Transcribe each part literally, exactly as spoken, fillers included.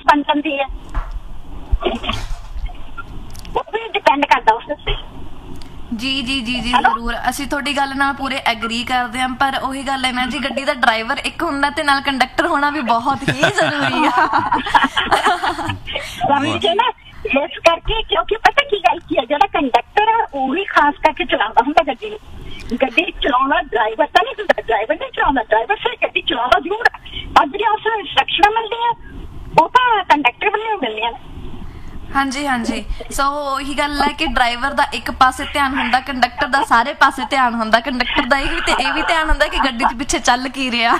बन जाती है, वो भी डिपेंड करता उस ते। ਜੀ ਜੀ ਜੀ ਜੀ ਜ਼ਰੂਰ, ਅਸੀਂ ਤੁਹਾਡੀ ਗੱਲ ਨਾਲ ਪੂਰੇ ਐਗਰੀ ਕਰਦੇ ਹਾਂ, ਪਰ ਉਹੀ ਗੱਲ ਹੈ ਨਾ ਜੀ, ਗੱਡੀ ਦਾ ਡਰਾਈਵਰ ਇੱਕ ਹੁੰਦਾ ਤੇ ਨਾਲ ਕੰਡਕਟਰ ਹੋਣਾ ਵੀ ਬਹੁਤ ਹੀ ਜ਼ਰੂਰੀ ਆ। ਸਮਝੇ ਨਾ, ਇਸ ਕਰਕੇ ਕਿਉਂਕਿ ਪਤਾ ਕੀ ਗੱਲ ਕੀ ਹੈ, ਜਿਹੜਾ ਕੰਡਕਟਰ ਆ ਉਹੀ ਖਾਸ ਕਰਕੇ ਚਲਾਉਂਦਾ ਹੁੰਦਾ ਗੱਡੀ ਨੂੰ। ਗੱਡੀ ਚਲਾਉਣਾ ਡਰਾਈਵਰ ਤਾਂ ਨਹੀਂ ਹੁੰਦਾ, ਡਰਾਈਵਰ ਨਹੀਂ ਚਲਾਉਂਦਾ, ਡਰਾਈਵਰ ਸਿਰ ਗੱਡੀ ਚਲਾਉਂਦਾ ਜ਼ਰੂਰ ਆ, ਪਰ ਜਿਹੜੀਆਂ ਉਸ ਨੂੰ ਇੰਸਟਰਕਸ਼ਨਾਂ ਮਿਲਦੀਆਂ ਉਹ ਤਾਂ ਕੰਡਕਟਰ ਵੱਲੋਂ ਮਿਲਦੀਆਂ ਨੇ। ਹਾਂਜੀ ਹਾਂਜੀ, ਸੋ ਉਹੀ ਗੱਲ ਹੈ ਕਿ ਡਰਾਈਵਰ ਦਾ ਇੱਕ ਪਾਸੇ ਧਿਆਨ ਹੁੰਦਾ, ਕੰਡਕਟਰ ਦਾ ਸਾਰੇ ਪਾਸੇ ਧਿਆਨ ਹੁੰਦਾ। ਕੰਡਕਟਰ ਦਾ ਇਹ ਵੀ ਤੇ ਇਹ ਵੀ ਧਿਆਨ ਹੁੰਦਾ ਕਿ ਗੱਡੀ ਦੇ ਪਿੱਛੇ ਚੱਲ ਕੀ ਰਿਹਾ।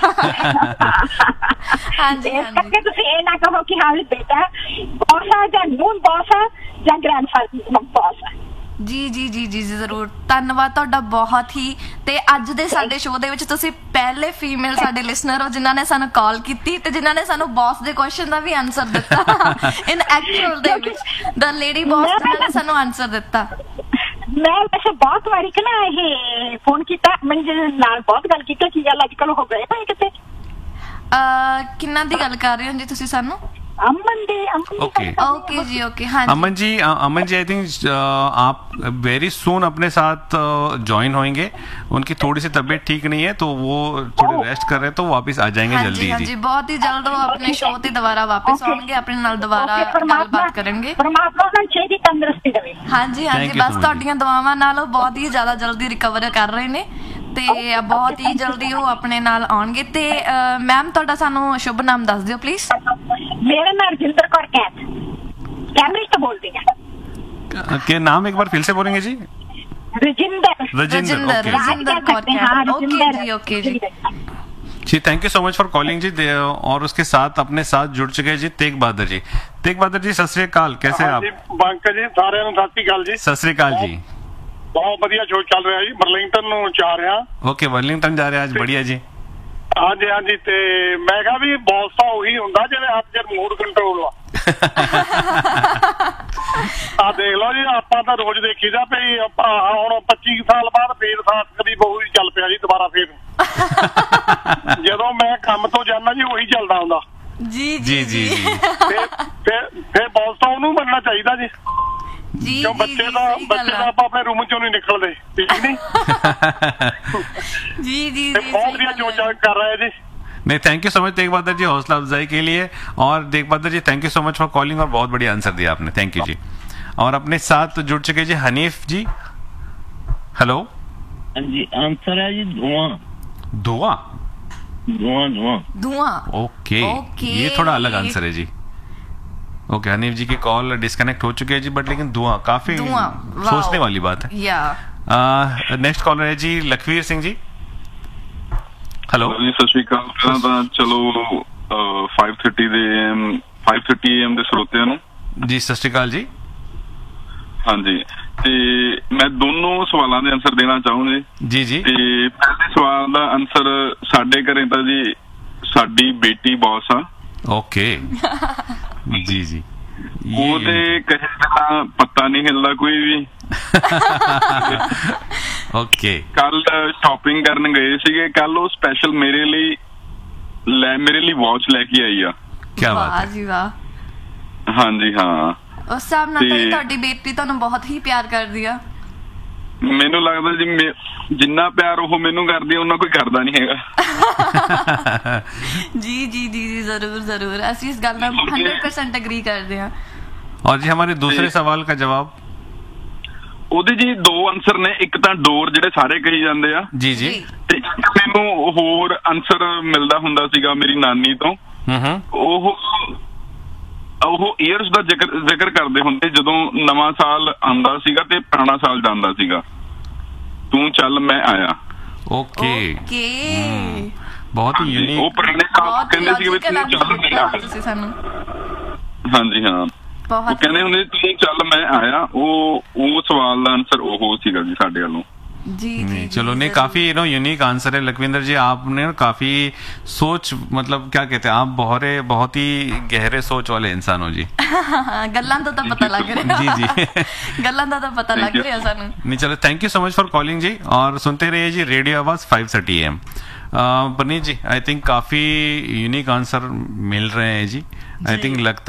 ਹਾਂਜੀ ਹਾਂਜੀ, ਤੁਸੀਂ ਇਹ ਨਾ ਕਹੋ ਕਿ ਹਾਂ ਵੀ ਬੇਟਾ ਬੌਸ ਆ ਜਾਂ ਨੂਨ ਬੌਸ ਆ ਜਾਂ ਗ੍ਰੈਂਡਫਾਦਰ ਬੌਸ ਆ। ਜੀ ਜੀ ਜੀ ਜੀ ਜ਼ਰੂਰ, ਧੰਨਵਾਦ ਤੁਹਾਡਾ ਬਹੁਤ ਹੀ। ਤੇ ਅੱਜ ਦੇ ਸਾਡੇ ਸ਼ੋਅ ਦੇ ਵਿੱਚ ਤੁਸੀਂ ਪਹਿਲੇ ਫੀਮੇਲ ਸਾਡੇ ਲਿਸਨਰ ਹੋ ਜਿਨ੍ਹਾਂ ਨੇ ਸਾਨੂੰ ਕਾਲ ਕੀਤੀ ਤੇ ਜਿਨ੍ਹਾਂ ਨੇ ਸਾਨੂੰ ਬੌਸ ਦੇ ਕੁਐਸਚਨ ਦਾ ਵੀ ਆਨਸਰ ਦਿੱਤਾ। ਇਨ ਐਕਚੁਅਲ ਦੇ ਵਿੱਚ ਦ ਲੇਡੀ ਬੌਸ ਜਿਨ੍ਹਾਂ ਨੇ ਸਾਨੂੰ ਆਨਸਰ ਦਿੱਤਾ। ਮੈਂ ਵੈਸੇ ਬਹੁਤ ਵਾਰੀ ਕਿ ਨਾ ਇਹ ਫੋਨ ਕੀਤਾ, ਮੈਨੂੰ ਨਾਲ ਬਹੁਤ ਗੱਲ ਕੀਤੀ, ਕੀ ਗੱਲ ਅੱਜ ਕੱਲ ਹੋ ਗਏ ਭਾਈ ਕਿਤੇ? ਕਿੰਨਾ ਦੀ ਗੱਲ ਕਰ ਰਹੇ ਹੋ ਜੀ ਤੁਸੀਂ ਸਾਨੂੰ? अमन जी, ओके ओके जी, ओके हाँ अमन जी, अमन जी आई थिंक आप वेरी सून अपने साथ ज्वाइन होंगे। उनकी थोड़ी सी तबीयत ठीक नहीं है तो वो थोड़े रेस्ट कर रहे हैं, तो वापस आ जाएंगे हाँ जल्दी। जी, हाँ जी, बहुत ही जल्द वो अपने शो ते दोबारा वापस आएंगे, अपने नाल दोबारा गलबात करेंगे। परमात्मा ਨੂੰ ਛੇਤੀ ਤੰਦਰੁਸਤੀ ਦੇਵੇ। हाँ जी हाँ जी, बस ਤੁਹਾਡੀਆਂ ਦੁਆਵਾਂ ਨਾਲ ਬਹੁਤ ਹੀ ਜ਼ਿਆਦਾ ਜਲਦੀ ਰਿਕਵਰ ਕਰ ਰਹੇ ਨੇ ਤੇ ਬਹੁਤ ਹੀ ਜਲਦੀ ਉਹ ਆਪਣੇ ਨਾਲ ਆਉਣਗੇ। ਤੇ ਮੈਮ ਤੁਹਾਡਾ ਸਾਨੂੰ ਸ਼ੁਭ ਨਾਮ ਦੱਸ ਦਿਓ ਪਲੀਜ਼। मेरा नाम रजिंदर कौर कैथ, कैमरे से बोल रही है। क्या नाम एक बार फिर से बोलेंगे जी? Rajinder Rajinder Rajinder Kaur cath, okay ji, okay ji ji. Thank you so much for calling जी। और उसके साथ अपने साथ जुड़ चुके हैं जी तेग बहादुर जी। तेग बहादुर जी सत श्री अकाल, कैसे हैं आप? पंकज जी सारे ਨੂੰ ਸਤਿ ਸ਼੍ਰੀ ਅਕਾਲ ਜੀ। सत श्री अकाल जी। ਬਹੁਤ ਵਧੀਆ ਸ਼ੋਅ ਚੱਲ ਰਿਹਾ ਜੀ, ਬਰਲਿੰਗਟਨ ਨੂੰ ਜਾ ਰਿਹਾ। ओके, बर्लिंगटन जा रहे हैं आज, बढ़िया जी। ਹਾਂਜੀ ਹਾਂਜੀ, ਤੇ ਮੈਂ ਕਿਹਾ ਵੀ ਬੌਸ ਤਾਂ ਉਹੀ ਹੁੰਦਾ ਜਿਹਦੇ ਹੱਥ 'ਚ ਰਿਮੋਟ ਕੰਟਰੋਲ ਆ। ਆ ਦੇਖ ਲਓ ਜੀ, ਆਪਾਂ ਤਾਂ ਰੋਜ਼ ਦੇਖੀਦਾ ਵੀ ਹੁਣ ਪੱਚੀ ਸਾਲ ਬਾਅਦ ਫੇਰ ਸਾਥ ਕਦੀ ਬਹੂ ਹੀ ਚੱਲ ਪਿਆ ਜੀ ਦੁਬਾਰਾ ਫੇਰ। ਜਦੋਂ ਮੈਂ ਕੰਮ ਤੋਂ ਜਾਂਦਾ ਜੀ ਉਹੀ ਚੱਲਦਾ ਹੁੰਦਾ। ਜੀ जी जी जी। ਫਿਰ ਫਿਰ ਬੌਸ ਤਾਂ ਉਹਨੂੰ ਮੰਨਣਾ ਚਾਹੀਦਾ ਜੀ। ਜੀ ਕਿਉਂ ਬੱਚੇ ਦਾ ਬੱਚੇ ਦਾ ਆਪਾਂ ਆਪਣੇ ਰੂਮ ਚੋਂ ਨਹੀਂ ਨਿਕਲਦੇ, ਠੀਕ ਨਹੀਂ? ਜੀ ਜੀ ਬਹੁਤ ਵਧੀਆ ਜੋ ਕਰ ਰਿਹਾ ਜੀ। नहीं, thank you so much Tegh Bahadur ji हौसला अफजाई के लिए। और Tegh Bahadur ji thank you so much for calling, और बहुत बढ़िया आंसर दिया आपने, थैंक यू जी। और अपने साथ जुड़ चुके जी हनीफ जी, हेलो जी। आंसर है जी धुआं। धुआं धुआं धुआं धुआं, ओके ओके, ये थोड़ा अलग आंसर है जी। ओके, हनीफ जी की कॉल डिस्कनेक्ट हो चुकी है जी, बट लेकिन धुआं काफी सोचने वाली बात है। या नेक्स्ट कॉलर है जी लखवीर सिंह जी, हेलो जी। सत श्री अकाल। ਪਹਿਲਾਂ ਤਾਂ ਚਲੋ five thirty ਦੇ five thirty A M ਦੇ ਸਰੋਤਿਆਂ ਨੂੰ ਜੀ ਸਤਿ ਸ਼੍ਰੀ ਅਕਾਲ ਜੀ। ਹਾਂਜੀ, ਤੇ ਮੈਂ ਦੋਨੋਂ ਸਵਾਲਾਂ ਦੇ ਆਨਸਰ ਦੇਣਾ ਚਾਹੂੰਗਾ ਜੀ ਜੀ। ਤੇ ਪਹਿਲੇ ਸਵਾਲ ਦਾ ਆਨਸਰ ਸਾਡੇ ਘਰੇ ਤਾਂ ਜੀ ਸਾਡੀ ਬੇਟੀ ਬੌਸ ਆ। ਓਕੇ ਜੀ ਜੀ। ਉਹਦੇ ਕਹੇ ਤਾਂ ਪਤਾ ਨਹੀਂ ਹਿੱਲਦਾ ਕੋਈ ਵੀ। ਓਕੇ, ਕੱਲ ਸ਼ਾਪਿੰਗ ਕਰਨ ਗਏ ਸੀਗੇ, ਕੱਲ ਉਹ ਸਪੈਸ਼ਲ ਮੇਰੇ ਲਈ ਲੈ ਮੇਰੇ ਲਈ ਵਾਚ ਲੈ ਕੇ ਆਈ ਆ। ਕੀ ਬਾਤ ਹੈ ਜੀ, ਵਾਹ। ਹਾਂਜੀ ਹਾਂ, ਉਸ ਹਿਸਾਬ ਨਾਲ ਤਾਂ ਤੁਹਾਡੀ ਬੇਟੀ ਤੁਹਾਨੂੰ ਬਹੁਤ ਹੀ ਪਿਆਰ ਕਰਦੀ ਆ। ਮੈਨੂੰ ਲੱਗਦਾ ਜੀ ਜਿੰਨਾ ਪਿਆਰ ਉਹ ਮੈਨੂੰ ਕਰਦੀ ਆ ਉਹਨਾਂ ਕੋਈ ਕਰਦਾ नहीं ਹੈਗਾ। जी जी जी जी जरूर जरूर, ਅਸੀਂ ਇਸ ਗੱਲ ਨਾਲ hundred percent एग्री ਕਰਦੇ ਹਾਂ। और जी हमारे दूसरे सवाल का जवाब? ਉਹਦੇ ਜੀ ਦੋ ਆਨਸਰ ਨੇ, ਇੱਕ ਤਾਂ ਡੋਰ ਜਿਹੜੇ ਸਾਰੇ ਕਹੀ ਜਾਂਦੇ ਆ ਜੀ ਜੀ, ਤੇ ਮੈਨੂੰ ਹੋਰ ਆਨਸਰ ਮਿਲਦਾ ਹੁੰਦਾ ਸੀਗਾ ਮੇਰੀ ਨਾਨੀ ਤੋਂ। ਉਹ ਉਹ ਈਅਰਸ ਦਾ ਜ਼ਿਕਰ ਜ਼ਿਕਰ ਕਰਦੇ ਹੁੰਦੇ ਜਦੋਂ ਨਵਾਂ ਸਾਲ ਆਉਂਦਾ ਸੀਗਾ ਤੇ ਪੁਰਾਣਾ ਸਾਲ ਜਾਂਦਾ ਸੀਗਾ। ਤੂੰ ਚੱਲ ਮੈਂ ਆਇਆ। ओके ओके, बहुत ही यूनिक। ਉਹ ਪੁਰਾਣੇ ਸਾਲ ਕਹਿੰਦੇ ਸੀ ਵੀ ਤੂੰ ਚੱਲ ਮੈਂ ਆਇਆ। ਤੁਸੀਂ ਸਾਨੂੰ ਹਾਂਜੀ ਹਾਂ, ਉਹ ਕਹਿੰਦੇ ਹੁੰਦੇ ਤੂੰ ਚੱਲ ਮੈਂ ਆਇਆ। ਉਹ ਉਹ ਸਵਾਲ ਦਾ ਆਨਸਰ ਉਹ ਸੀਗਾ ਜੀ ਸਾਡੇ ਵੱਲੋਂ। जी नहीं, चलो नहीं, काफी यू नो यूनिक आंसर है लखविंदर जी। आपने काफी सोच, मतलब क्या कहते हैं आप, बहुत बहुत ही गहरे सोच वाले इंसान हो जी। ਗੱਲਾਂ ਤੋਂ ਤਾਂ ਪਤਾ ਲੱਗ ਰਿਹਾ। जी जी, ਗੱਲਾਂ ਦਾ ਤਾਂ ਪਤਾ ਲੱਗ ਰਿਹਾ ਸਾਨੂੰ। नहीं चलो, thank you so much for calling जी, और सुनते रहिए जी रेडियो आवाज five thirty A M। बनी जी आई थिंक काफी यूनिक आंसर मिल रहे हैं जी। आई थिंक लगता